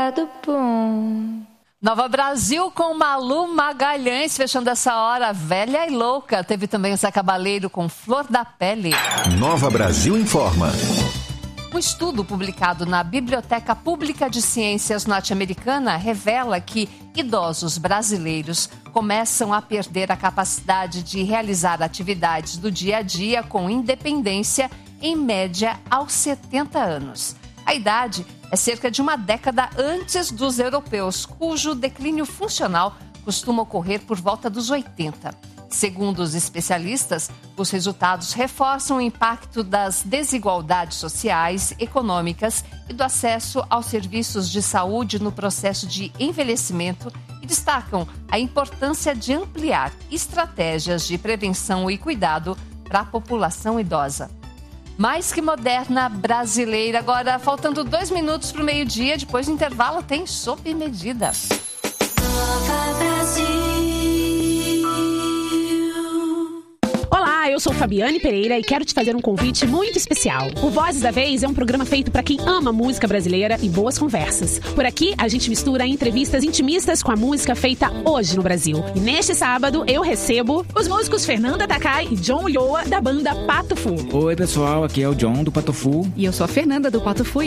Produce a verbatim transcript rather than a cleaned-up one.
lado bom. Nova Brasil com Malu Magalhães, fechando essa hora, Velha e Louca. Teve também o Zé Cabaleiro com Flor da Pele. Nova Brasil informa. Um estudo publicado na Biblioteca Pública de Ciências norte-americana revela que idosos brasileiros começam a perder a capacidade de realizar atividades do dia a dia com independência, em média, aos setenta anos. A idade é cerca de uma década antes dos europeus, cujo declínio funcional costuma ocorrer por volta dos oitenta. Segundo os especialistas, os resultados reforçam o impacto das desigualdades sociais, econômicas e do acesso aos serviços de saúde no processo de envelhecimento e destacam a importância de ampliar estratégias de prevenção e cuidado para a população idosa. Mais que moderna brasileira. Agora, faltando dois minutos para o meio-dia, depois do intervalo, tem Sob Medida. Nova Brasil. Olá, eu sou Fabiane Pereira e quero te fazer um convite muito especial. O Vozes da Vez é um programa feito para quem ama música brasileira e boas conversas. Por aqui, a gente mistura entrevistas intimistas com a música feita hoje no Brasil. E neste sábado, eu recebo os músicos Fernanda Takai e John Ulloa, da banda Pato Fu. Oi, pessoal, aqui é o John do Pato Fu. E eu sou a Fernanda do Pato Fu.